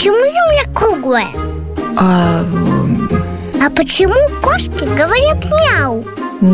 почему Земля круглая? А почему кошки говорят мяу?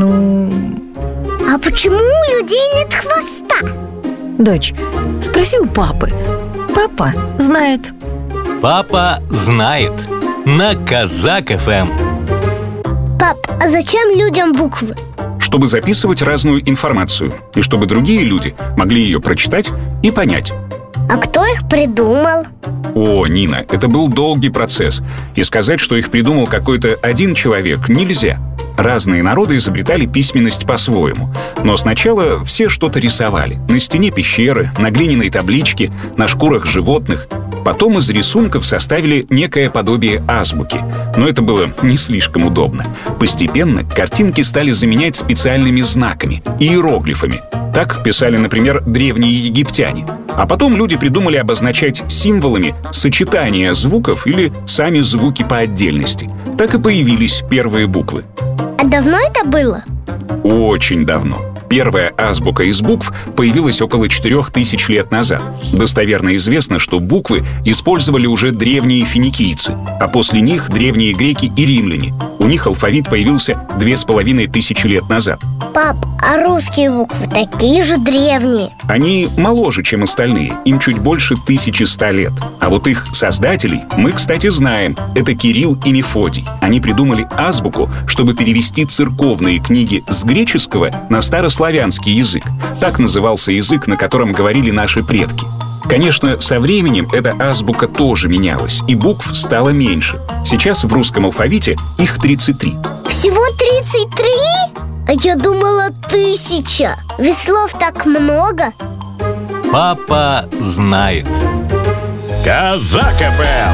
А почему у людей нет хвоста? Дочь, спроси у папы. Папа знает. Папа знает. На Казак ФМ. Пап, а зачем людям буквы? Чтобы записывать разную информацию, и чтобы другие люди могли ее прочитать и понять. А кто их придумал? О, Нина, это был долгий процесс. И сказать, что их придумал какой-то один человек, нельзя. Разные народы изобретали письменность по-своему. Но сначала все что-то рисовали. На стене пещеры, на глиняной табличке, на шкурах животных. Потом из рисунков составили некое подобие азбуки. Но это было не слишком удобно. Постепенно картинки стали заменять специальными знаками, иероглифами. Так писали, например, древние египтяне. А потом люди придумали обозначать символами сочетания звуков или сами звуки по отдельности. Так и появились первые буквы. А давно это было? Очень давно. Первая азбука из букв появилась около 4000 лет назад. Достоверно известно, что буквы использовали уже древние финикийцы, а после них древние греки и римляне. У них алфавит появился 2500 лет назад. Пап, а русские буквы такие же древние? Они моложе, чем остальные, им чуть больше 1100 лет. А вот их создателей мы, кстати, знаем. Это Кирилл и Мефодий. Они придумали азбуку, чтобы перевести церковные книги с греческого на старославянский язык. Так назывался язык, на котором говорили наши предки. Конечно, со временем эта азбука тоже менялась, и букв стало меньше. Сейчас в русском алфавите их 33. Всего 33? А я думала 1000. Ведь слов так много. Папа знает. Казак ФМ.